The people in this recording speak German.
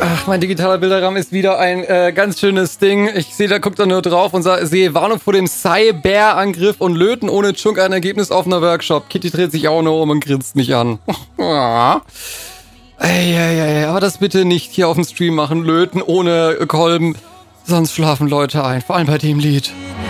Ach, mein digitaler Bilderrahmen ist wieder ein ganz schönes Ding. Ich sehe, da guckt er nur drauf und sehe Warnung vor dem Cyber-Angriff und Löten ohne Chunk ein Ergebnis auf einer Workshop. Kitty dreht sich auch nur um und grinst mich an. Ey, aber das bitte nicht hier auf dem Stream machen. Löten ohne Kolben. Sonst schlafen Leute ein. Vor allem bei dem Lied.